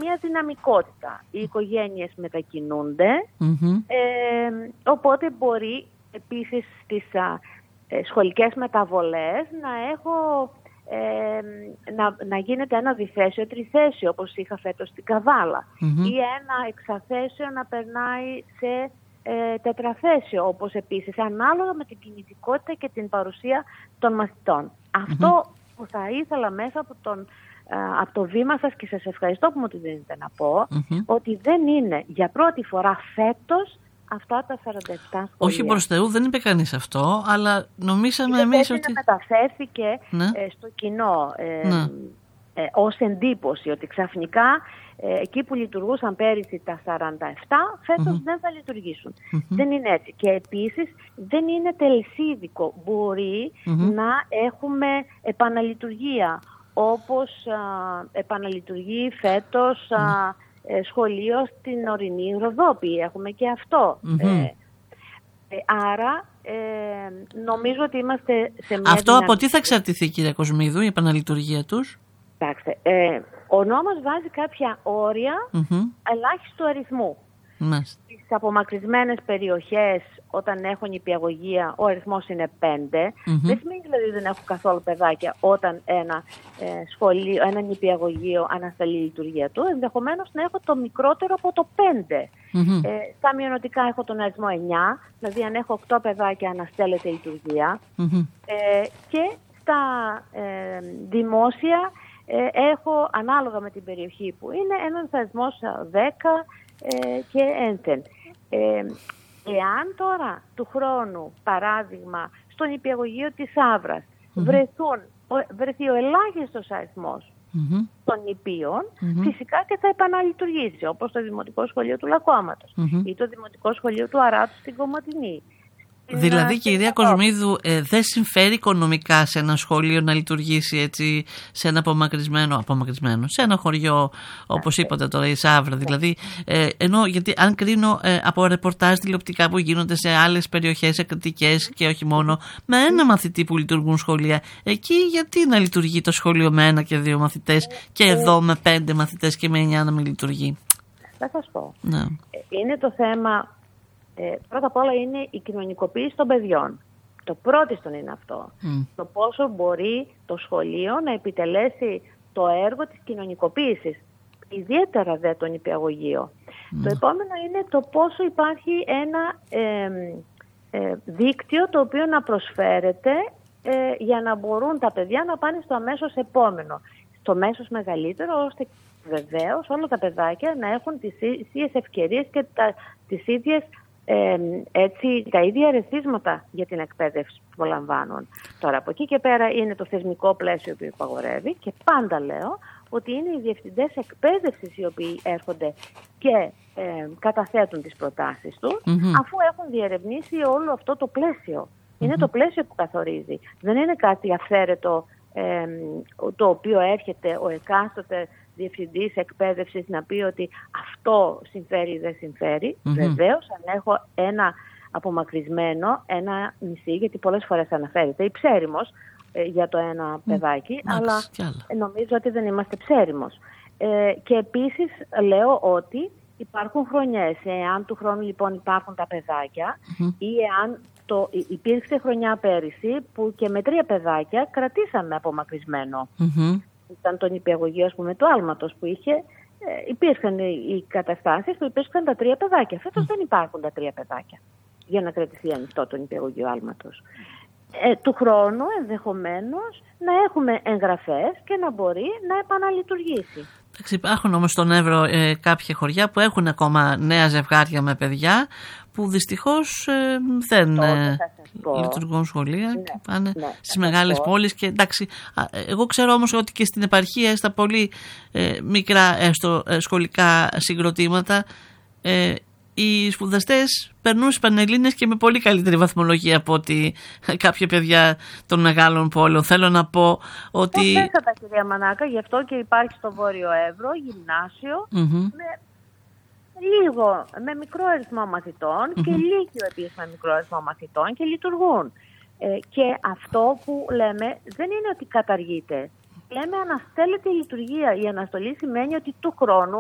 μια δυναμικότητα. Οι οικογένειες μετακινούνται, οπότε μπορεί επίσης στις σχολικές μεταβολές να γίνεται ένα διθέσιο τριθέσιο, όπως είχα φέτος στην Καβάλα, ή ένα εξαθέσιο να περνάει σε τετραθέσιο, όπως επίσης, ανάλογα με την κινητικότητα και την παρουσία των μαθητών. Αυτό που θα ήθελα μέσα από το βήμα σας, και σας ευχαριστώ που μου το δίνετε να πω, ότι δεν είναι για πρώτη φορά φέτος αυτά τα 47 σχολεία. Όχι προς Θεού, δεν είπε κανείς αυτό, αλλά νομίσαμε εμείς ότι... μεταφέρθηκε στο κοινό ως εντύπωση ότι ξαφνικά εκεί που λειτουργούσαν πέρυσι τα 47, φέτος δεν θα λειτουργήσουν. Δεν είναι έτσι. Και επίσης δεν είναι τελεσίδικο. Μπορεί να έχουμε επαναλειτουργία, όπως επαναλειτουργεί φέτος σχολείο στην Ορεινή Ροδόπη. Έχουμε και αυτό. Άρα νομίζω ότι είμαστε σε μια... Αυτό από τι θα εξαρτηθεί, κυρία Κοσμίδου, η επαναλειτουργία τους? Κοιτάξτε, ο νόμος βάζει κάποια όρια ελάχιστου αριθμού. Στις απομακρυσμένες περιοχές, όταν έχουν νηπιαγωγεία, ο αριθμός είναι 5. Δεν σημαίνει δηλαδή δεν έχουν καθόλου παιδάκια όταν ένα σχολείο, ένα νηπιαγωγείο ανασταλεί η λειτουργία του. Ενδεχομένως να έχω το μικρότερο από το 5. Στα μειονοτικά έχω τον αριθμό 9, δηλαδή αν έχω 8 παιδάκια αναστέλλεται η λειτουργία. Και στα δημόσια έχω, ανάλογα με την περιοχή που είναι, έναν αριθμός 10 και ένθεν. Εάν τώρα του χρόνου, παράδειγμα, στο νηπιαγωγείο της Αύρας βρεθεί ο ελάχιστος αριθμός των νηπίων, φυσικά και θα επαναλειτουργήσει, όπως το Δημοτικό Σχολείο του Λακώματος ή το Δημοτικό Σχολείο του Αράτου στην Κομματινή. Δηλαδή, κυρία Κοσμίδου, δεν συμφέρει οικονομικά σε ένα σχολείο να λειτουργήσει έτσι σε ένα απομακρυσμένο, σε ένα χωριό, όπως είπατε τώρα, η Σαύρα. Δηλαδή, ενώ γιατί αν κρίνω από ρεπορτάζ τηλεοπτικά που γίνονται σε άλλες περιοχές εκκριτικές και όχι μόνο, με ένα μαθητή που λειτουργούν σχολεία, εκεί γιατί να λειτουργεί το σχολείο με 1 και 2 μαθητές και εδώ με 5 μαθητές και με 9 να μην λειτουργεί? Θα σας πω. Είναι το θέμα... πρώτα απ' όλα είναι η κοινωνικοποίηση των παιδιών. Το πρώτιστον είναι αυτό. Το πόσο μπορεί το σχολείο να επιτελέσει το έργο της κοινωνικοποίησης. Ιδιαίτερα δε το νηπιαγωγείο. Το επόμενο είναι το πόσο υπάρχει ένα δίκτυο το οποίο να προσφέρεται για να μπορούν τα παιδιά να πάνε στο αμέσως επόμενο. Στο μέσος μεγαλύτερο, ώστε βεβαίως όλα τα παιδάκια να έχουν τις ίδιες ευκαιρίες και τις ίδιες τα ίδια ερεθίσματα για την εκπαίδευση που απολαμβάνουν. Τώρα από εκεί και πέρα είναι το θεσμικό πλαίσιο που υπαγορεύει, και πάντα λέω ότι είναι οι διευθυντές εκπαίδευσης οι οποίοι έρχονται και καταθέτουν τις προτάσεις τους, αφού έχουν διερευνήσει όλο αυτό το πλαίσιο. Είναι το πλαίσιο που καθορίζει. Δεν είναι κάτι αυθαίρετο το οποίο έρχεται ο εκάστοτε διευθυντής εκπαίδευσης να πει ότι αυτό συμφέρει ή δεν συμφέρει. Βεβαίως, αν έχω ένα απομακρυσμένο, ένα νησί, γιατί πολλές φορές αναφέρεται η Ψέριμος για το ένα παιδάκι, αλλά νομίζω ότι δεν είμαστε Ψέριμος. Και επίσης λέω ότι υπάρχουν χρονιές. Εάν του χρόνου λοιπόν υπάρχουν τα παιδάκια ή εάν υπήρξε χρονιά πέρυσι που και με 3 παιδάκια κρατήσαμε απομακρυσμένο. Ήταν το νηπιαγωγείο, ας πούμε, του Άλματος που υπήρχαν οι καταστάσεις που υπήρξαν τα 3 παιδάκια. Φέτος δεν υπάρχουν τα 3 παιδάκια για να κρατηθεί ανοιχτό το νηπιαγωγείο Άλματος. Του χρόνου ενδεχομένως να έχουμε εγγραφές και να μπορεί να επαναλειτουργήσει. Υπάρχουν όμως στον Εύρο κάποια χωριά που έχουν ακόμα νέα ζευγάρια με παιδιά που δυστυχώς δεν λειτουργούν σχολεία και πάνε στις μεγάλες πόλεις. Και εντάξει, εγώ ξέρω όμως ότι και στην επαρχία, στα πολύ μικρά σχολικά συγκροτήματα, οι σπουδαστές περνούν στις Πανελλήνιες και με πολύ καλύτερη βαθμολογία από ότι κάποια παιδιά των μεγάλων πόλεων. Θέλω να πω ότι... Το θέσατε, κυρία Μανάκα, γι' αυτό και υπάρχει στο Βόρειο Εύρο γυμνάσιο με μικρό αριθμό μαθητών και λύκειο επίσης με μικρό αριθμό μαθητών και λειτουργούν. Και αυτό που λέμε δεν είναι ότι καταργείται. Λέμε αναστέλλεται η λειτουργία. Η αναστολή σημαίνει ότι του χρόνου